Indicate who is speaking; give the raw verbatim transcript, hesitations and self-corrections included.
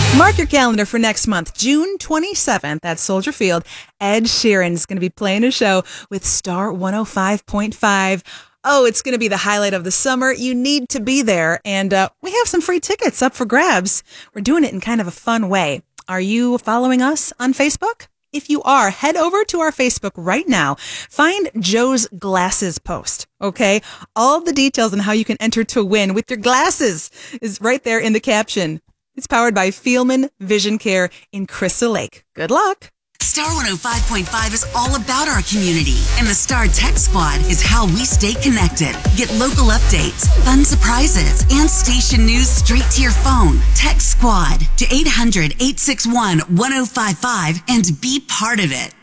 Speaker 1: Mark your calendar for next month, June twenty-seventh at Soldier Field. Ed Sheeran is going to be playing a show with Star one oh five point five. Oh, it's going to be the highlight of the summer. You need to be there. And uh, we have some free tickets up for grabs. We're doing it in kind of a fun way. Are you following us on Facebook? If you are, head over to our Facebook right now. Find Joe's Glasses post, okay? All the details on how you can enter to win with your glasses is right there in the caption. It's powered by Fielman Vision Care in Crystal Lake. Good luck.
Speaker 2: Star one oh five point five is all about our community, and the Star Tech Squad is how we stay connected. Get local updates, fun surprises, and station news straight to your phone. Tech Squad to eight hundred, eight six one, one oh five five and be part of it.